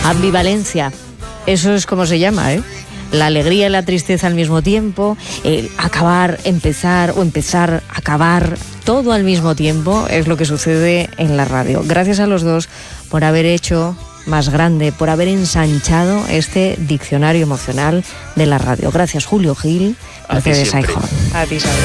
Ambivalencia, eso es como se llama, ¿eh? La alegría y la tristeza al mismo tiempo, el acabar, empezar o empezar, acabar, todo al mismo tiempo es lo que sucede en la radio. Gracias a los dos por haber hecho más grande, por haber ensanchado este diccionario emocional de la radio. Gracias, Julio Gil. Mercedes Aijón. A ti, Isabel.